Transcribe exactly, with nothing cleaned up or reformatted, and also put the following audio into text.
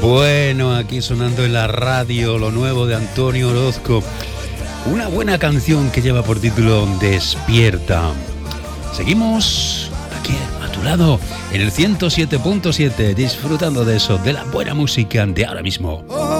Bueno, aquí sonando en la radio lo nuevo de Antonio Orozco. Una buena canción que lleva por título Despierta. Seguimos aquí a tu lado en el ciento siete punto siete, disfrutando de eso, de la buena música de ahora mismo.